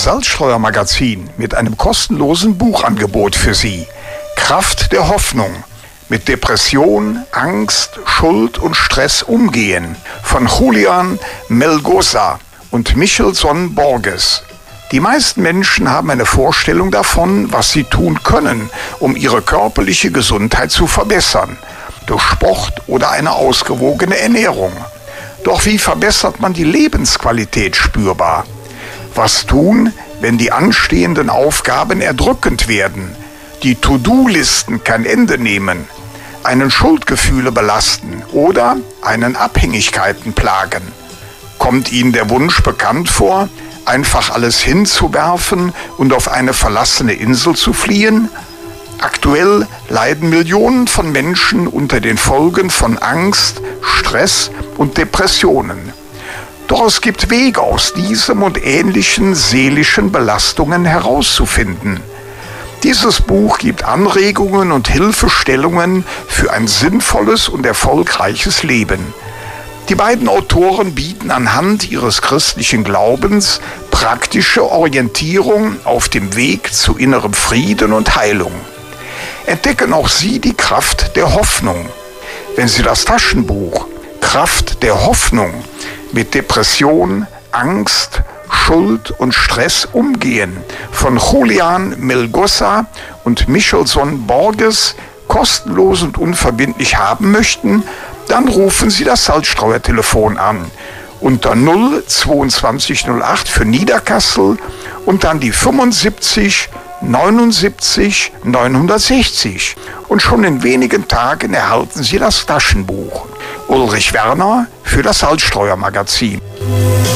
das Salzstreuer-Magazin mit einem kostenlosen Buchangebot für Sie. Kraft der Hoffnung. Mit Depression, Angst, Schuld und Stress umgehen. Von Julian Melgosa und Michelson Borges. Die meisten Menschen haben eine Vorstellung davon, was sie tun können, um ihre körperliche Gesundheit zu verbessern. Durch Sport oder eine ausgewogene Ernährung. Doch wie verbessert man die Lebensqualität spürbar? Was tun, wenn die anstehenden Aufgaben erdrückend werden, die To-Do-Listen kein Ende nehmen, einen Schuldgefühle belasten oder einen Abhängigkeiten plagen? Kommt Ihnen der Wunsch bekannt vor, einfach alles hinzuwerfen und auf eine verlassene Insel zu fliehen? Aktuell leiden Millionen von Menschen unter den Folgen von Angst, Stress und Depressionen. Doch es gibt Wege aus diesem und ähnlichen seelischen Belastungen herauszufinden. Dieses Buch gibt Anregungen und Hilfestellungen für ein sinnvolles und erfolgreiches Leben. Die beiden Autoren bieten anhand ihres christlichen Glaubens praktische Orientierung auf dem Weg zu innerem Frieden und Heilung. Entdecken auch Sie die Kraft der Hoffnung. Wenn Sie das Taschenbuch Kraft der Hoffnung mit Depression, Angst, Schuld und Stress umgehen von Julian Melgosa und Michelson Borges kostenlos und unverbindlich haben möchten, dann rufen Sie das Salzstreuer-Telefon an unter 02208 für Niederkassel und dann die 75 79 960 und schon in wenigen Tagen erhalten Sie das Taschenbuch. Ulrich Werner für das Salzstreuer-Magazin.